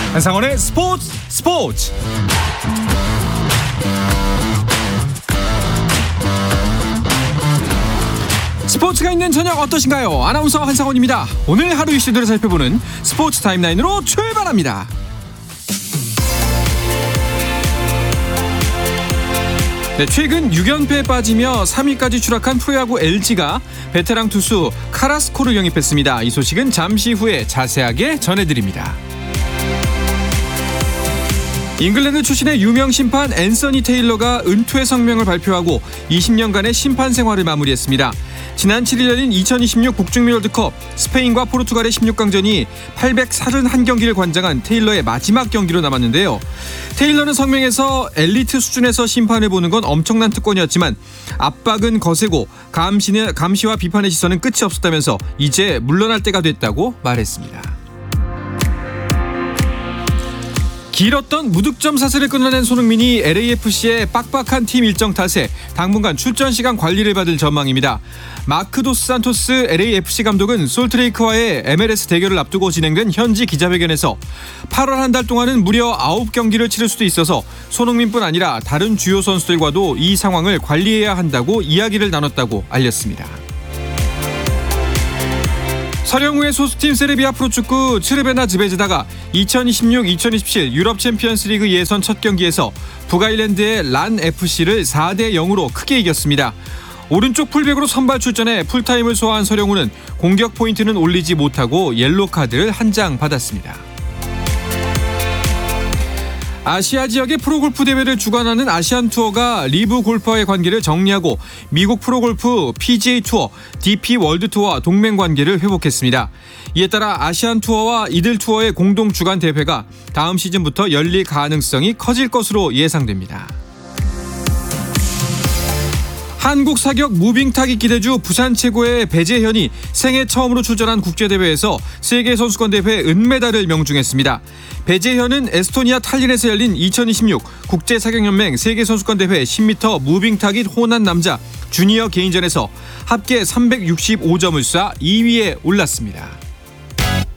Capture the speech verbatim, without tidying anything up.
한상원의 스포츠 스포츠 스포츠가 있는 저녁 어떠신가요? 아나운서 한상원입니다. 오늘 하루 이슈들을 살펴보는 스포츠 타임라인으로 출발합니다. 네, 최근 육 연패에 빠지며 삼 위까지 추락한 프로야구 엘지가 베테랑 투수 카라스코를 영입했습니다. 이 소식은 잠시 후에 자세하게 전해드립니다. 잉글랜드 출신의 유명 심판 앤서니 테일러가 은퇴 성명을 발표하고 이십 년간의 심판 생활을 마무리했습니다. 지난 칠 일 열린 이천이십육 북중미 월드컵 스페인과 포르투갈의 십육 강전이 팔백삼십일 경기를 관장한 테일러의 마지막 경기로 남았는데요. 테일러는 성명에서 엘리트 수준에서 심판을 보는 건 엄청난 특권이었지만 압박은 거세고 감시는, 감시와 비판의 시선은 끝이 없었다면서 이제 물러날 때가 됐다고 말했습니다. 길었던 무득점 사슬을 끊어낸 손흥민이 엘에이에프씨의 빡빡한 팀 일정 탓에 당분간 출전 시간 관리를 받을 전망입니다. 마크 도스 산토스 엘에이에프씨 감독은 솔트레이크와의 엠엘에스 대결을 앞두고 진행된 현지 기자회견에서 팔월 한 달 동안은 무려 아홉 경기를 치를 수도 있어서 손흥민뿐 아니라 다른 주요 선수들과도 이 상황을 관리해야 한다고 이야기를 나눴다고 알렸습니다. 서령우의 소속팀 세르비아 프로축구 츠르베나 즈베즈다가 이천이십육 이천이십칠 유럽 챔피언스리그 예선 첫 경기에서 북아일랜드의 란에프씨를 사 대 영으로 크게 이겼습니다. 오른쪽 풀백으로 선발 출전해 풀타임을 소화한 서령우는 공격 포인트는 올리지 못하고 옐로 카드를 한 장 받았습니다. 아시아 지역의 프로골프 대회를 주관하는 아시안투어가 리브 골퍼의 관계를 정리하고 미국 프로골프 피지에이 투어, 디피 월드투어와 동맹관계를 회복했습니다. 이에 따라 아시안투어와 이들투어의 공동 주관 대회가 다음 시즌부터 열릴 가능성이 커질 것으로 예상됩니다. 한국 사격 무빙 타기 기대주 부산 최고의 배재현이 생애 처음으로 출전한 국제대회에서 세계선수권대회 은메달을 명중했습니다. 배재현은 에스토니아 탈린에서 열린 이천이십육 국제사격연맹 세계선수권대회 십 미터 무빙 타기 호난 남자 주니어 개인전에서 합계 삼백육십오 점을 쏴 이 위에 올랐습니다.